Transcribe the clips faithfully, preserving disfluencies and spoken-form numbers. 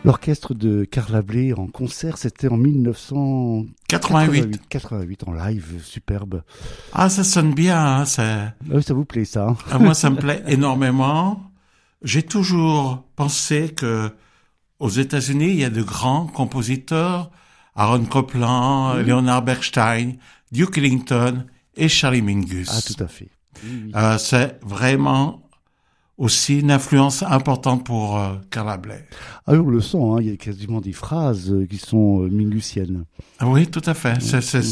L'orchestre de Carla Bley en concert, c'était en mille neuf cent quatre-vingt-huit. quatre-vingt-huit en live, superbe. Ah, ça sonne bien, hein, ça... Oui, ça vous plaît, ça. Ah, moi, ça me plaît énormément. J'ai toujours pensé que aux États-Unis, il y a de grands compositeurs, Aaron Copland, oui. Leonard Bernstein, Duke Ellington et Charlie Mingus. Ah, tout à fait. Oui, oui. Euh, c'est vraiment aussi une influence importante pour euh, Carla Bley. Ah, on le sent, hein, il y a quasiment des phrases qui sont euh, mingusiennes. Ah oui, tout à fait. C'est, c'est...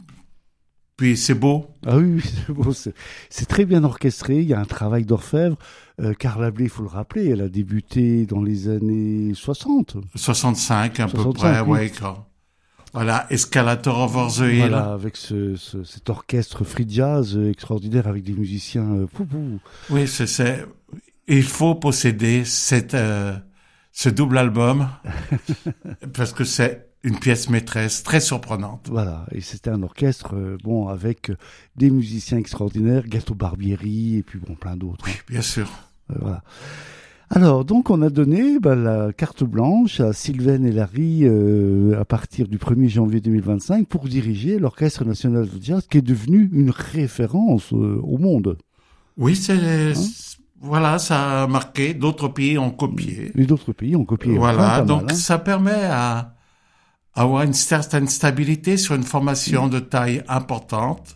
Puis c'est beau. Ah oui, oui c'est beau. C'est, c'est très bien orchestré, il y a un travail d'orfèvre. Euh, Carla Bley, il faut le rappeler, elle a débuté dans les années soixante. soixante-cinq, à soixante-cinq, peu près, oui. ouais, quand... Voilà, Escalator over the Hill. Voilà, avec ce, ce, cet orchestre free jazz extraordinaire avec des musiciens. Euh, pou, pou. Oui, c'est, c'est, il faut posséder cette, euh, ce double album parce que c'est une pièce maîtresse très surprenante. Voilà, et c'était un orchestre, euh, bon, avec des musiciens extraordinaires, Gato Barbieri et puis bon, plein d'autres. Oui, bien sûr. Euh, voilà. Alors, donc, on a donné bah, la carte blanche à Sylvain et Larry euh, à partir du premier janvier deux mille vingt-cinq pour diriger l'Orchestre national de jazz qui est devenu une référence euh, au monde. Oui, c'est... Hein voilà, ça a marqué. D'autres pays ont copié. Les autres pays ont copié. Voilà, pas donc mal, hein. Ça permet à, à avoir une certaine stabilité sur une formation de taille importante,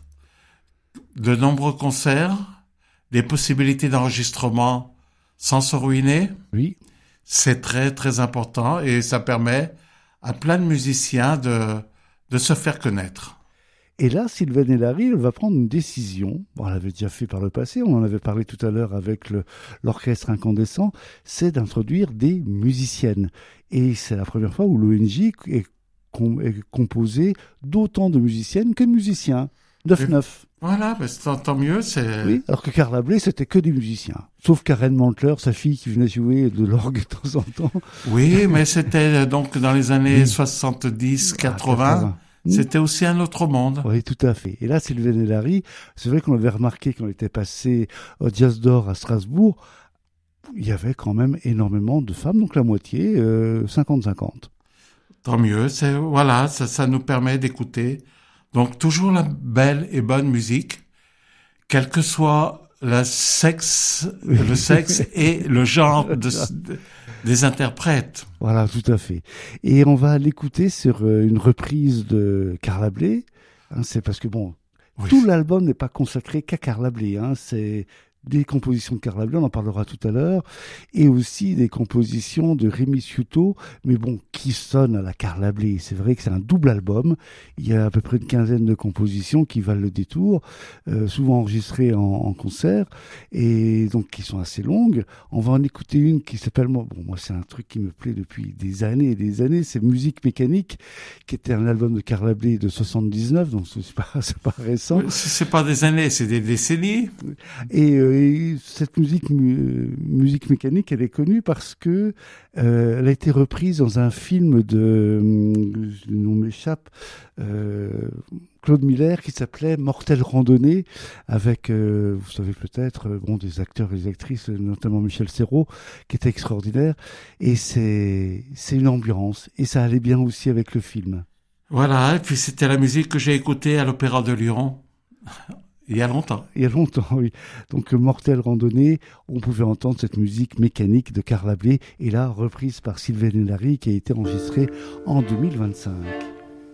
de nombreux concerts, des possibilités d'enregistrement sans se ruiner. Oui. C'est très, très important et ça permet à plein de musiciens de, de se faire connaître. Et là, Sylvain et Larry, elle va prendre une décision. Bon, on l'avait déjà fait par le passé, on en avait parlé tout à l'heure avec le, l'orchestre incandescent, c'est d'introduire des musiciennes. Et c'est la première fois où l'O N J est, com- est composé d'autant de musiciennes que de musiciens. neuf neuf. Voilà, ben c'est tant mieux. C'est... Oui, alors que Carla Bley, c'était que des musiciens. Sauf Karen Mantler, sa fille qui venait jouer de l'orgue de temps en temps. Oui, mais c'était donc dans les années oui. soixante-dix quatre-vingts. Ah, quatre-vingts. C'était aussi un autre monde. Oui, tout à fait. Et là, Sylvain et Larry, c'est vrai qu'on avait remarqué quand on était passé au Jazz d'Or à Strasbourg, il y avait quand même énormément de femmes, donc la moitié, euh, cinquante cinquante. Tant mieux. C'est, voilà, ça, ça nous permet d'écouter. Donc, toujours la belle et bonne musique, quel que soit le sexe, le sexe et le genre de, de, des interprètes. Voilà, tout à fait. Et on va l'écouter sur une reprise de Carla Bley. Hein, c'est parce que, bon, oui. Tout l'album n'est pas consacré qu'à Carla Bley. Hein, c'est des compositions de Carla Bley, on en parlera tout à l'heure, et aussi des compositions de Rémi Ciuto, mais bon, qui sonnent à la Carla Bley. C'est vrai que c'est un double album. Il y a à peu près une quinzaine de compositions qui valent le détour, euh, souvent enregistrées en, en concert, et donc qui sont assez longues. On va en écouter une qui s'appelle, bon, moi c'est un truc qui me plaît depuis des années et des années, c'est Musique mécanique, qui était un album de Carla Bley de soixante-dix-neuf, donc c'est pas, c'est pas récent. C'est pas des années, c'est des décennies. Et euh, Et cette musique, mu- musique mécanique, elle est connue parce que euh, elle a été reprise dans un film de, euh, le nom m'échappe, euh, Claude Miller qui s'appelait Mortelle randonnée, avec, euh, vous savez peut-être, euh, bon, des acteurs et des actrices, notamment Michel Serrault, qui était extraordinaire. Et c'est, c'est une ambiance. Et ça allait bien aussi avec le film. Voilà, et puis c'était la musique que j'ai écoutée à l'Opéra de Lyon. Il y a longtemps. Il y a longtemps, oui. Donc, Mortelle randonnée, on pouvait entendre cette musique mécanique de Carla Bley, et là, reprise par Sylvain et Larry, qui a été enregistrée en deux mille vingt-cinq.